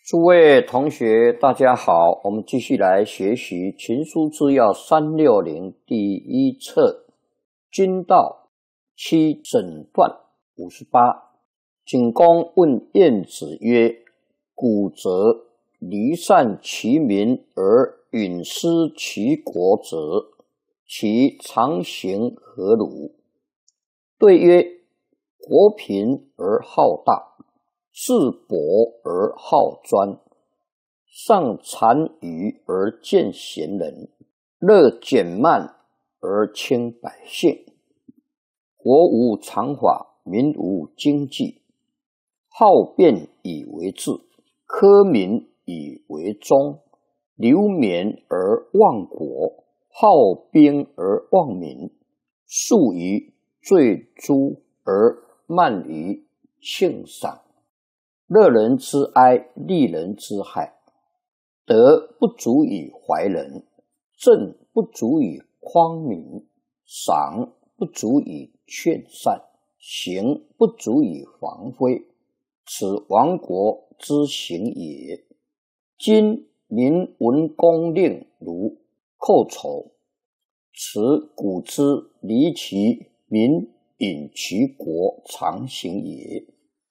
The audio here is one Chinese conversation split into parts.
诸位同学，大家好，我们继续来学习《群书治要360》第一册经道七诊断58。景公问晏子曰：古则离散其民而陨失其国者，其常行何如？对曰：国贫而好大，智薄而好专，尚残余而见贤人，乐减慢而轻百姓。国无常法，民无经济，好辩以为治，苛民以为忠，流民而忘国，好兵而忘民，速于罪诛而慢于庆赏，乐人之哀，利人之害，德不足以怀人，正不足以匡民，赏不足以劝善，刑不足以防非，此亡国之行也。今民闻公令如寇仇，此古之离其民，引其国常行也。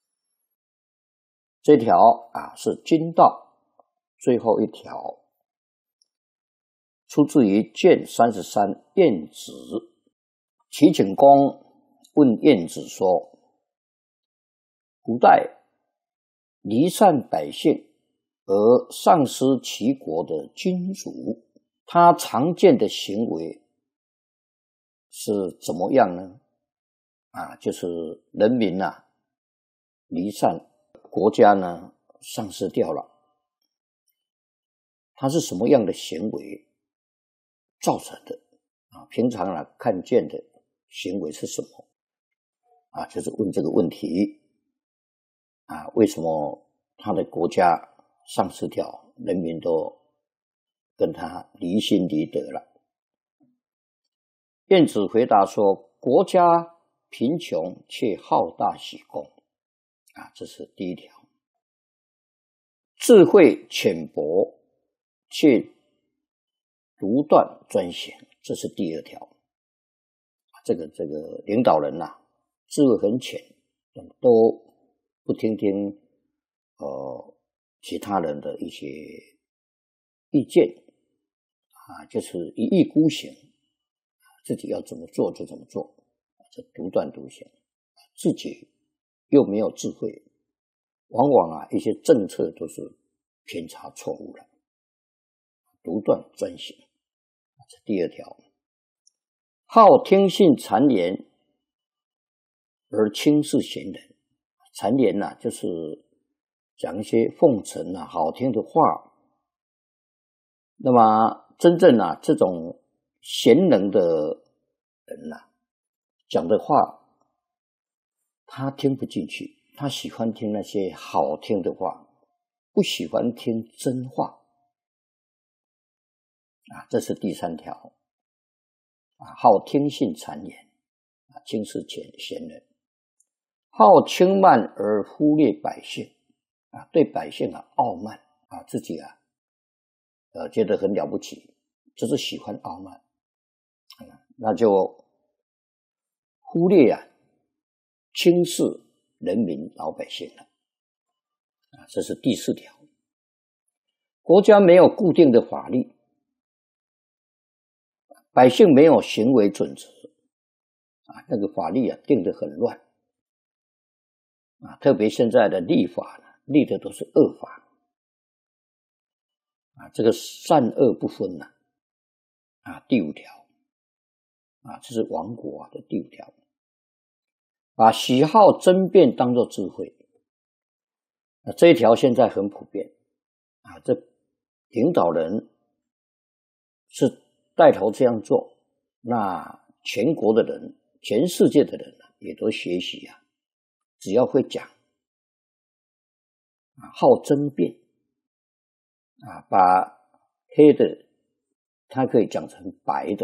这条是经道最后一条，出自于卷33晏子。齐景公问晏子说，古代离散百姓而丧失其国的君主，他常见的行为是怎么样呢？就是人民离散，国家呢丧失掉了。它是什么样的行为造成的？平常看见的行为是什么？就是问这个问题。为什么他的国家丧失掉，人民都跟他离心离德了？晏子回答说，国家贫穷却好大喜功，这是第一条。智慧浅薄却独断专行，这是第二条。这个领导人智慧很浅，都不听其他人的一些意见，就是一意孤行，自己要怎么做就怎么做，这独断独行，自己又没有智慧，往往一些政策都是偏差错误了，独断专行，这第二条。好听信谗言而轻视贤人，谗言就是讲一些奉承好听的话，那么真正这种贤能的人讲的话他听不进去，他喜欢听那些好听的话，不喜欢听真话。这是第三条。好听信谗言，轻视贤人，好轻慢而忽略百姓，对百姓傲慢，自己觉得很了不起，就是喜欢傲慢，那就忽略轻视人民老百姓了。这是第四条。国家没有固定的法律，百姓没有行为准则，那个法律定得很乱，特别现在的立法立的都是恶法，这个善恶不分第五条，这是亡国的第五条。把喜好争辩当作智慧，这一条现在很普遍，这领导人是带头这样做，那全国的人，全世界的人也都学习只要会讲，好争辩，把黑的他可以讲成白的，